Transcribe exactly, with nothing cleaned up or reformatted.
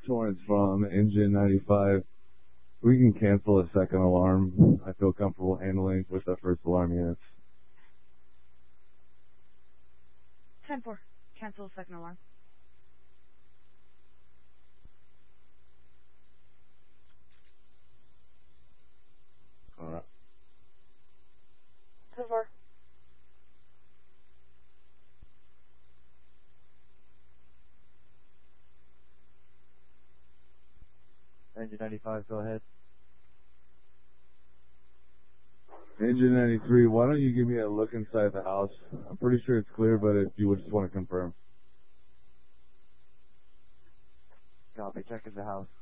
one is from Engine ninety-five. We can cancel a second alarm. I feel comfortable handling with the first alarm units. ten four. Cancel second alarm. Alright. ten four. Engine ninety-five, go ahead. Engine ninety-three, why don't you give me a look inside the house? I'm pretty sure it's clear, but if you would just want to confirm. Copy, check in the house.